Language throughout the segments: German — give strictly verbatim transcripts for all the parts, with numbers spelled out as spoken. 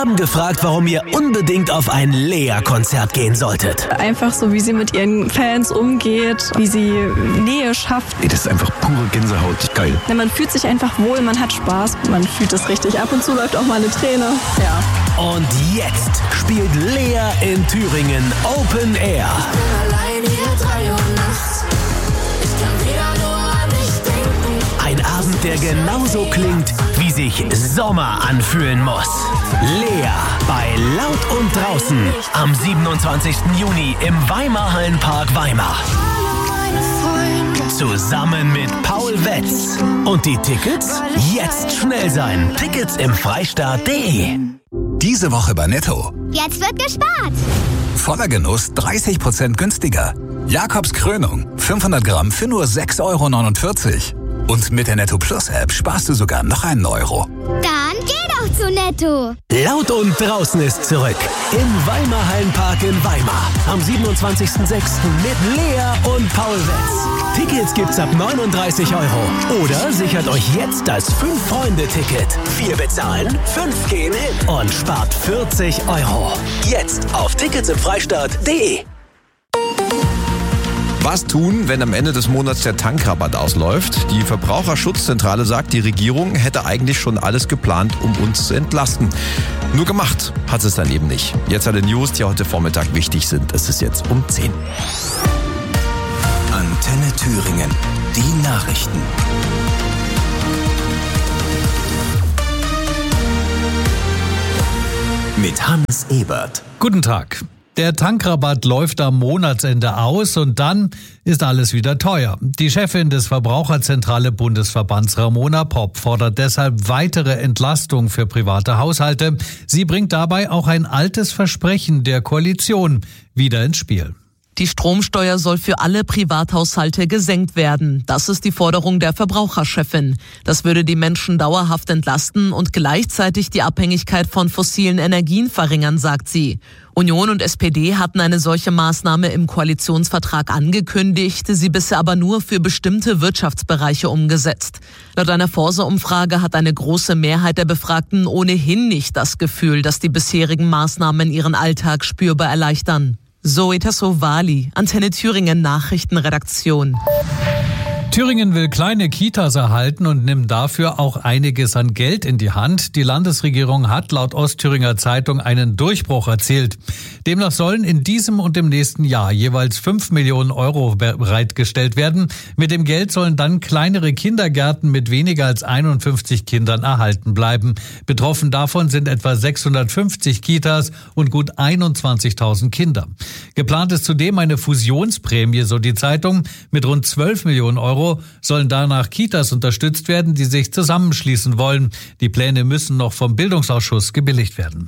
haben gefragt, warum ihr unbedingt auf ein Lea-Konzert gehen solltet. Einfach so, wie sie mit ihren Fans umgeht, wie sie Nähe schafft. Ey, das ist einfach pure Gänsehaut. Geil. Ja, man fühlt sich einfach wohl, man hat Spaß, man fühlt es richtig. Ab und zu läuft auch mal eine Träne. Ja. Und jetzt spielt Lea in Thüringen Open Air. Ich bin allein hier drei Uhr nachts. Ich kann wieder nur an dich denken. Ein Abend, der genauso klingt, wie sich Sommer anfühlen muss. Lea bei Laut und Draußen am siebenundzwanzigsten Juni im Weimar Hallenpark Weimar. Zusammen mit Paul Wetz. Und die Tickets? Jetzt schnell sein. Tickets im Freistaat punkt de. Diese Woche bei Netto. Jetzt wird gespart. Voller Genuss dreißig Prozent günstiger. Jakobs Krönung fünfhundert Gramm für nur sechs Euro neunundvierzig. Und mit der Netto Plus App sparst du sogar noch einen Euro. Dann geh doch zu Netto. Laut und Draußen ist zurück. Im Weimar Hallenpark in Weimar. Am siebenundzwanzigsten sechsten mit Lea und Paul Wetz. Tickets gibt's ab neununddreißig Euro. Oder sichert euch jetzt das fünf-Freunde-Ticket. Vier bezahlen, fünf gehen hin und spart vierzig Euro. Jetzt auf Tickets im Freistaat punkt de. Was tun, wenn am Ende des Monats der Tankrabatt ausläuft? Die Verbraucherschutzzentrale sagt, die Regierung hätte eigentlich schon alles geplant, um uns zu entlasten. Nur gemacht hat es dann eben nicht. Jetzt alle News, die heute Vormittag wichtig sind. Es ist jetzt um zehn. Antenne Thüringen. Die Nachrichten. Mit Hans Ebert. Guten Tag. Der Tankrabatt läuft am Monatsende aus und dann ist alles wieder teuer. Die Chefin des Verbraucherzentrale Bundesverbands Ramona Popp fordert deshalb weitere Entlastung für private Haushalte. Sie bringt dabei auch ein altes Versprechen der Koalition wieder ins Spiel. Die Stromsteuer soll für alle Privathaushalte gesenkt werden. Das ist die Forderung der Verbraucherchefin. Das würde die Menschen dauerhaft entlasten und gleichzeitig die Abhängigkeit von fossilen Energien verringern, sagt sie. Union und S P D hatten eine solche Maßnahme im Koalitionsvertrag angekündigt, sie bisher aber nur für bestimmte Wirtschaftsbereiche umgesetzt. Laut einer Forsa-Umfrage hat eine große Mehrheit der Befragten ohnehin nicht das Gefühl, dass die bisherigen Maßnahmen ihren Alltag spürbar erleichtern. Zoe Tassovali, Antenne Thüringen Nachrichtenredaktion. Thüringen will kleine Kitas erhalten und nimmt dafür auch einiges an Geld in die Hand. Die Landesregierung hat laut Ostthüringer Zeitung einen Durchbruch erzielt. Demnach sollen in diesem und im nächsten Jahr jeweils fünf Millionen Euro bereitgestellt werden. Mit dem Geld sollen dann kleinere Kindergärten mit weniger als einundfünfzig Kindern erhalten bleiben. Betroffen davon sind etwa sechshundertfünfzig Kitas und gut einundzwanzigtausend Kinder. Geplant ist zudem eine Fusionsprämie, so die Zeitung, mit rund zwölf Millionen Euro sollen danach Kitas unterstützt werden, die sich zusammenschließen wollen. Die Pläne müssen noch vom Bildungsausschuss gebilligt werden.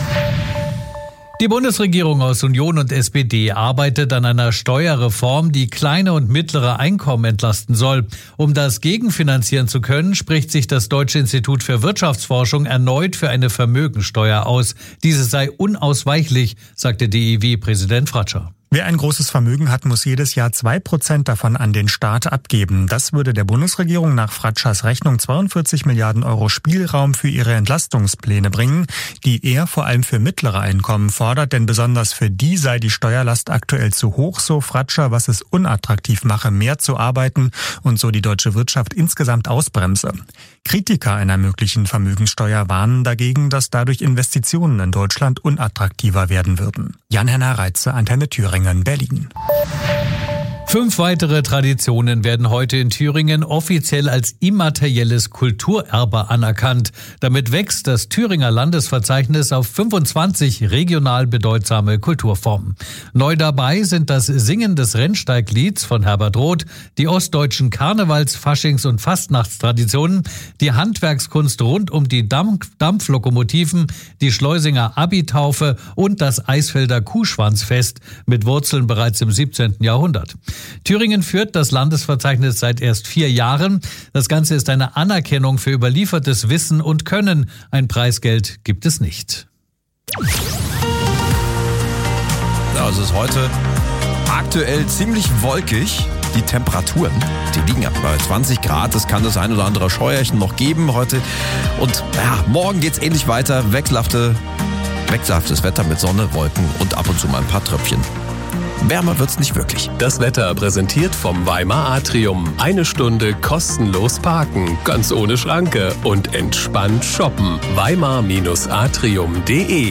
Die Bundesregierung aus Union und S P D arbeitet an einer Steuerreform, die kleine und mittlere Einkommen entlasten soll. Um das gegenfinanzieren zu können, spricht sich das Deutsche Institut für Wirtschaftsforschung erneut für eine Vermögensteuer aus. Diese sei unausweichlich, sagte D I W-Präsident Fratscher. Wer ein großes Vermögen hat, muss jedes Jahr zwei Prozent davon an den Staat abgeben. Das würde der Bundesregierung nach Fratschers Rechnung zweiundvierzig Milliarden Euro Spielraum für ihre Entlastungspläne bringen, die er vor allem für mittlere Einkommen fordert, denn besonders für die sei die Steuerlast aktuell zu hoch, so Fratscher, was es unattraktiv mache, mehr zu arbeiten und so die deutsche Wirtschaft insgesamt ausbremse. Kritiker einer möglichen Vermögenssteuer warnen dagegen, dass dadurch Investitionen in Deutschland unattraktiver werden würden. Jan-Henner Reitze, Antenne Thüringen, Berlin. Fünf weitere Traditionen werden heute in Thüringen offiziell als immaterielles Kulturerbe anerkannt. Damit wächst das Thüringer Landesverzeichnis auf fünfundzwanzig regional bedeutsame Kulturformen. Neu dabei sind das Singen des Rennsteiglieds von Herbert Roth, die ostdeutschen Karnevals-, Faschings- und Fastnachtstraditionen, die Handwerkskunst rund um die Dampf- Dampflokomotiven, die Schleusinger Abitaufe und das Eisfelder Kuhschwanzfest mit Wurzeln bereits im siebzehnten Jahrhundert. Thüringen führt das Landesverzeichnis seit erst vier Jahren. Das Ganze ist eine Anerkennung für überliefertes Wissen und Können. Ein Preisgeld gibt es nicht. Ja, es ist heute aktuell ziemlich wolkig. Die Temperaturen, die liegen bei zwanzig Grad. Es kann das ein oder andere Scheuerchen noch geben heute. Und ja, morgen geht's ähnlich weiter. Wechselhafte Wechselhaftes Wetter mit Sonne, Wolken und ab und zu mal ein paar Tröpfchen. Wärmer wird's nicht wirklich. Das Wetter präsentiert vom Weimar Atrium. Eine Stunde kostenlos parken, ganz ohne Schranke und entspannt shoppen. weimar Atrium punkt de.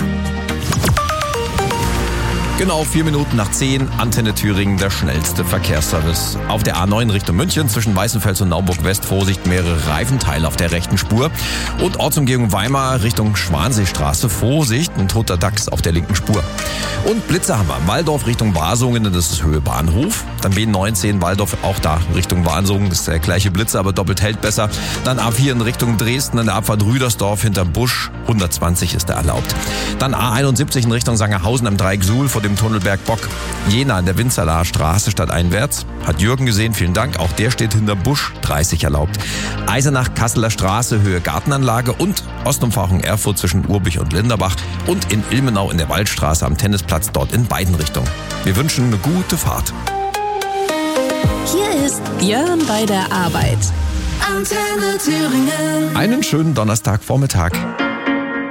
Genau vier Minuten nach zehn, Antenne Thüringen, der schnellste Verkehrsservice. Auf der A neun Richtung München zwischen Weißenfels und Naumburg West, Vorsicht, mehrere Reifenteile auf der rechten Spur. Und Ortsumgehung Weimar Richtung Schwanseestraße, Vorsicht, ein toter Dachs auf der linken Spur. Und Blitzer haben wir, Walldorf Richtung Wasungen, das ist Höhe Bahnhof. Dann B neunzehn, Walldorf auch da Richtung Wasungen, das ist der gleiche Blitzer, aber doppelt hält besser. Dann A vier in Richtung Dresden, an der Abfahrt Rüdersdorf hinterm Busch, hundertzwanzig ist da erlaubt. Dann A einundsiebzig in Richtung Sangerhausen am Dreieck Suhl vor dem Tunnelberg Bock. Jena an der Winzerlaer Straße stadteinwärts. Hat Jürgen gesehen, vielen Dank. Auch der steht hinter Busch, dreißig erlaubt. Eisenach, Kasseler Straße, Höhe Gartenanlage und Ostumfahrung Erfurt zwischen Urbich und Linderbach und in Ilmenau in der Waldstraße am Tennisplatz, dort in beiden Richtungen. Wir wünschen eine gute Fahrt. Hier ist Björn bei der Arbeit. Antenne Thüringen. Einen schönen Donnerstagvormittag.